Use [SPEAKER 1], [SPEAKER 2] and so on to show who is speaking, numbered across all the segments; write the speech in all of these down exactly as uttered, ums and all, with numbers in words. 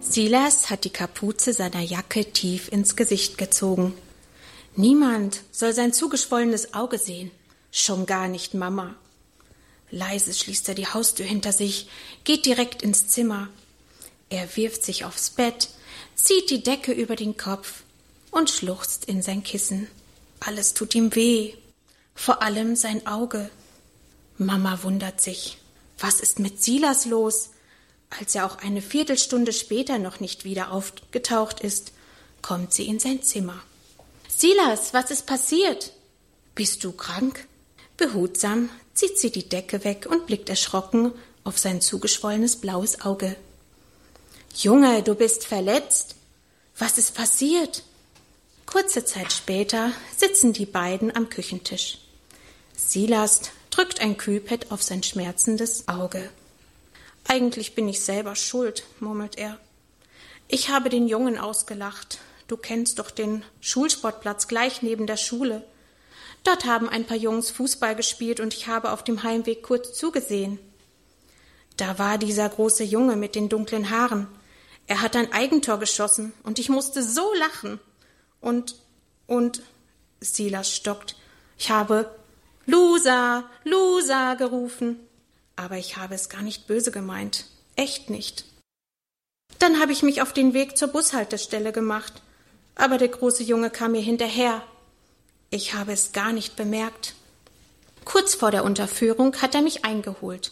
[SPEAKER 1] Silas hat die Kapuze seiner Jacke tief ins Gesicht gezogen. Niemand soll sein zugeschwollenes Auge sehen, schon gar nicht Mama. Leise schließt er die Haustür hinter sich, geht direkt ins Zimmer. Er wirft sich aufs Bett, zieht die Decke über den Kopf und schluchzt in sein Kissen. Alles tut ihm weh, vor allem sein Auge. Mama wundert sich. Was ist mit Silas los? Als er auch eine Viertelstunde später noch nicht wieder aufgetaucht ist, kommt sie in sein Zimmer. »Silas, was ist passiert?« »Bist du krank?« Behutsam zieht sie die Decke weg und blickt erschrocken auf sein zugeschwollenes blaues Auge. »Junge, du bist verletzt. Was ist passiert?« Kurze Zeit später sitzen die beiden am Küchentisch. Silas drückt ein Kühlpad auf sein schmerzendes Auge. »Eigentlich bin ich selber schuld«, murmelt er. »Ich habe den Jungen ausgelacht. Du kennst doch den Schulsportplatz gleich neben der Schule. Dort haben ein paar Jungs Fußball gespielt und ich habe auf dem Heimweg kurz zugesehen. Da war dieser große Junge mit den dunklen Haaren. Er hat ein Eigentor geschossen und ich musste so lachen. Und, und, Silas stockt. Ich habe Loser, Loser gerufen. Aber ich habe es gar nicht böse gemeint. Echt nicht. Dann habe ich mich auf den Weg zur Bushaltestelle gemacht. Aber der große Junge kam mir hinterher. Ich habe es gar nicht bemerkt. Kurz vor der Unterführung hat er mich eingeholt.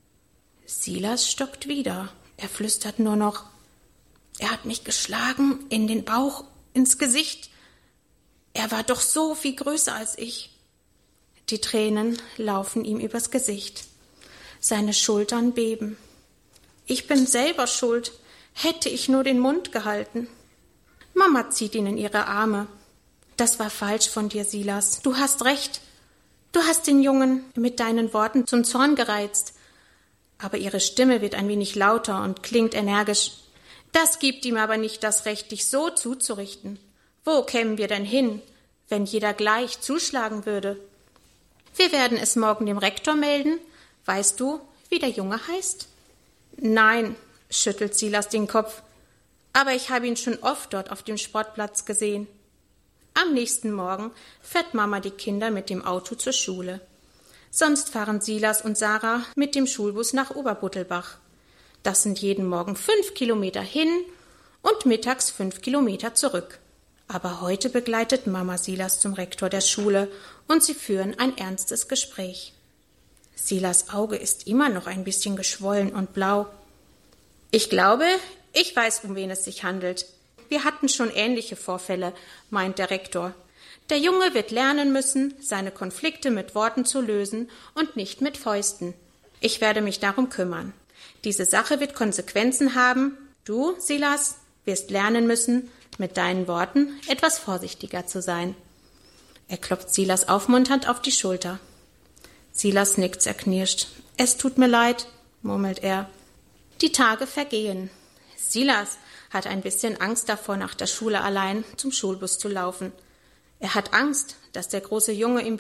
[SPEAKER 1] Silas stockt wieder. Er flüstert nur noch. Er hat mich geschlagen, in den Bauch, ins Gesicht. Er war doch so viel größer als ich. Die Tränen laufen ihm übers Gesicht. Seine Schultern beben. Ich bin selber schuld. Hätte ich nur den Mund gehalten. Mama zieht ihn in ihre Arme. Das war falsch von dir, Silas. Du hast recht. Du hast den Jungen mit deinen Worten zum Zorn gereizt. Aber ihre Stimme wird ein wenig lauter und klingt energisch. Das gibt ihm aber nicht das Recht, dich so zuzurichten. Wo kämen wir denn hin, wenn jeder gleich zuschlagen würde? Wir werden es morgen dem Rektor melden. Weißt du, wie der Junge heißt? Nein, schüttelt Silas den Kopf. Aber ich habe ihn schon oft dort auf dem Sportplatz gesehen. Am nächsten Morgen fährt Mama die Kinder mit dem Auto zur Schule. Sonst fahren Silas und Sarah mit dem Schulbus nach Oberbuttelbach. Das sind jeden Morgen fünf Kilometer hin und mittags fünf Kilometer zurück. Aber heute begleitet Mama Silas zum Rektor der Schule und sie führen ein ernstes Gespräch. Silas' Auge ist immer noch ein bisschen geschwollen und blau. Ich glaube, ich weiß, um wen es sich handelt. Wir hatten schon ähnliche Vorfälle, meint der Rektor. Der Junge wird lernen müssen, seine Konflikte mit Worten zu lösen und nicht mit Fäusten. Ich werde mich darum kümmern. Diese Sache wird Konsequenzen haben. Du, Silas, wirst lernen müssen, mit deinen Worten etwas vorsichtiger zu sein. Er klopft Silas aufmunternd auf die Schulter. Silas nickt zerknirscht. Es tut mir leid, murmelt er. Die Tage vergehen. Silas hat ein bisschen Angst davor, nach der Schule allein zum Schulbus zu laufen. Er hat Angst, dass der große Junge ihm